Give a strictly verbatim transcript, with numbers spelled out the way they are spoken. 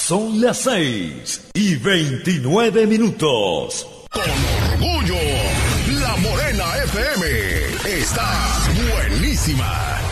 Son las seis y veintinueve minutos. Con orgullo, La Morena F M está buenísima.